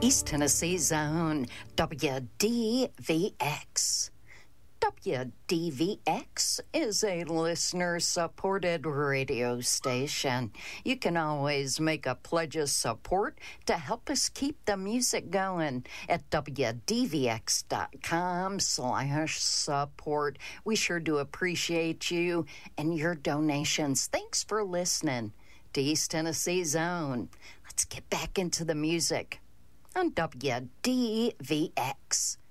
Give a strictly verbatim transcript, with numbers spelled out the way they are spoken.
East Tennessee's own W D V X. W D V X is a listener-supported radio station. You can always make a pledge of support to help us keep the music going at W D V X dot com slash support. We sure do appreciate you and your donations. Thanks for listening to East Tennessee's own. Let's get back into the music on W D V X.